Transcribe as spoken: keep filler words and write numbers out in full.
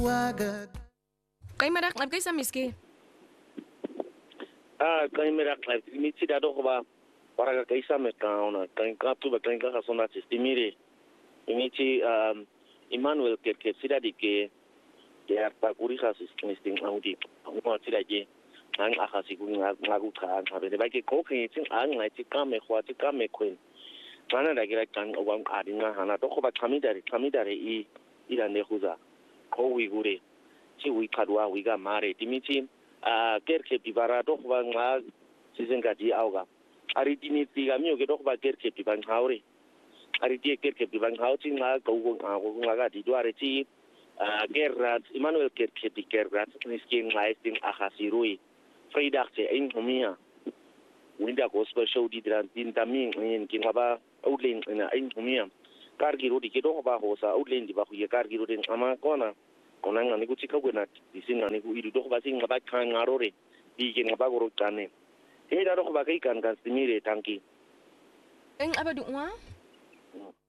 Goeiemiddag, ek is Amiski. Ah, kan mera klap mi ti da do ba para ka isa me ka ona kan ka tu ba kan ka sona ti mire mi ti um Emmanuel ke ke sida di ke ya pa kuri ka sis misting audi mo ti da je ang aka si ku nga ngagu ka ha be ba ke ko ke tin ang ngai ti ka me khwa ti ka me kwen mana da gira kan o wang adi nga hana to ko ba kami dare kami dare i ira ne khuza ko wi gure ti wi kadwa wi ga mare ti mi ti a kerke bibara to ba nga sizenga di auga ari dini tiga mi o ke to ba kerke bibang haure ari die kerke bibang hauti nga ko go nga ga di duare ti a gerrat Emmanuel kerke di gerrat niskin lighting a hasirui freidagte ein homia winda gospel show di dran din tamin in kin ba outline ina ein homia kargiro di ke to ba hosa outline di ba ku ye kargiro den ama kona kona ngani ku chika kwena disinga ni ku idu to ba singa ba kan ngarore di ke ngaba go rokane e da ro ba kai kan kan simire tanki Eng apa duwa?